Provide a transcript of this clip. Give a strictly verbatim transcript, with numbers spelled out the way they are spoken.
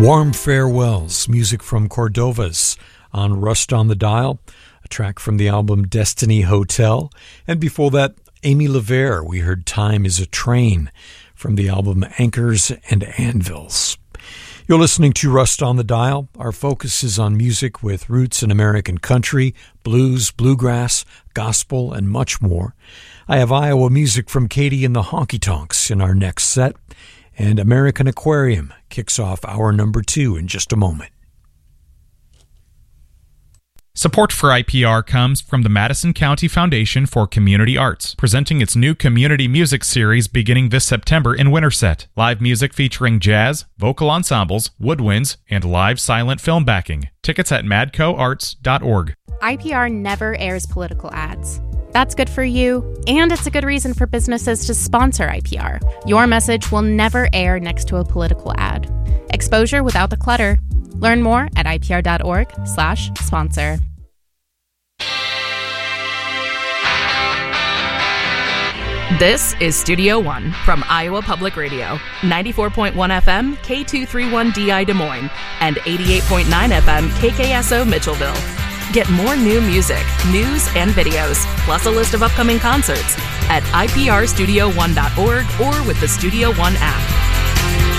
Warm Farewells, music from Cordovas on Rust on the Dial, a track from the album Destiny Hotel. And before that, Amy LaVere, we heard Time is a Train from the album Anchors and Anvils. You're listening to Rust on the Dial. Our focus is on music with roots in American country, blues, bluegrass, gospel, and much more. I have Iowa music from Katie and the Honky Tonks in our next set, and American Aquarium kicks off hour number two in just a moment. Support for I P R comes from the Madison County Foundation for Community Arts, presenting its new community music series beginning this September in Winterset. Live music featuring jazz, vocal ensembles, woodwinds, and live silent film backing. Tickets at madco arts dot org. I P R never airs political ads. That's good for you, and it's a good reason for businesses to sponsor I P R. Your message will never air next to a political ad. Exposure without the clutter. Learn more at I P R dot org slash sponsor. This is Studio One from Iowa Public Radio, ninety-four point one F M K two thirty-one D I Des Moines and eighty-eight point nine F M K K S O Mitchellville. Get more new music, news, and videos, plus a list of upcoming concerts at I P R studio one dot org or with the Studio One app.